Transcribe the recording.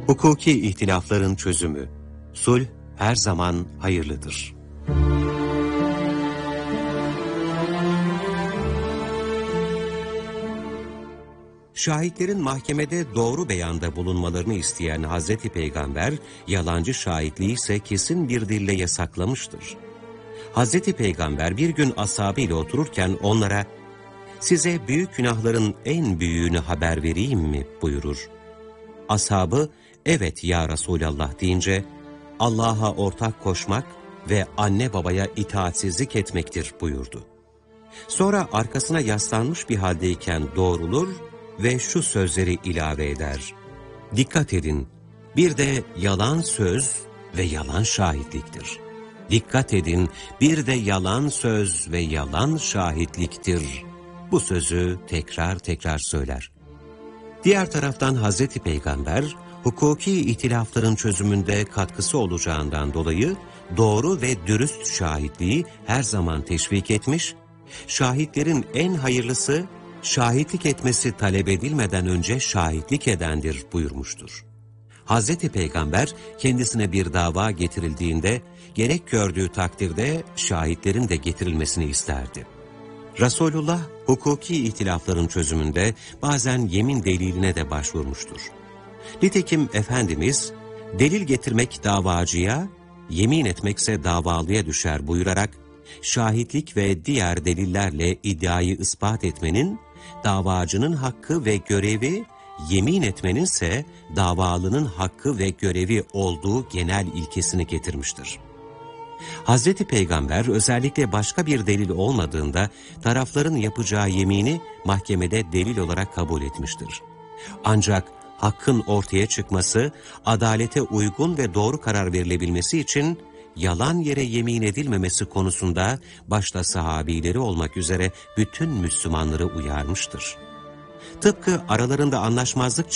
Hukuki ihtilafların çözümü. Sulh her zaman hayırlıdır. Şahitlerin mahkemede doğru beyanda bulunmalarını isteyen Hazreti Peygamber, yalancı şahitliği ise kesin bir dille yasaklamıştır. Hazreti Peygamber bir gün ashabıyla otururken onlara, "Size büyük günahların en büyüğünü haber vereyim mi?" buyurur. Ashabı, "Evet ya Resulallah" deyince, "Allah'a ortak koşmak ve anne babaya itaatsizlik etmektir" buyurdu. Sonra arkasına yaslanmış bir haldeyken doğrulur ve şu sözleri ilave eder: "Dikkat edin, bir de yalan söz ve yalan şahitliktir. Dikkat edin, bir de yalan söz ve yalan şahitliktir." Bu sözü tekrar tekrar söyler. Diğer taraftan Hazreti Peygamber, hukuki ihtilafların çözümünde katkısı olacağından dolayı doğru ve dürüst şahitliği her zaman teşvik etmiş, şahitlerin en hayırlısı, şahitlik etmesi talep edilmeden önce şahitlik edendir buyurmuştur. Hazreti Peygamber kendisine bir dava getirildiğinde gerek gördüğü takdirde şahitlerin de getirilmesini isterdi. Resulullah hukuki ihtilafların çözümünde bazen yemin deliline de başvurmuştur. Nitekim Efendimiz, "Delil getirmek davacıya, yemin etmekse davalıya düşer" buyurarak, şahitlik ve diğer delillerle iddiayı ispat etmenin, davacının hakkı ve görevi, yemin etmeninse davalının hakkı ve görevi olduğu genel ilkesini getirmiştir. Hazreti Peygamber özellikle başka bir delil olmadığında tarafların yapacağı yemini mahkemede delil olarak kabul etmiştir. Ancak hakkın ortaya çıkması, adalete uygun ve doğru karar verilebilmesi için yalan yere yemin edilmemesi konusunda başta sahabileri olmak üzere bütün Müslümanları uyarmıştır. Tıpkı aralarında anlaşmazlık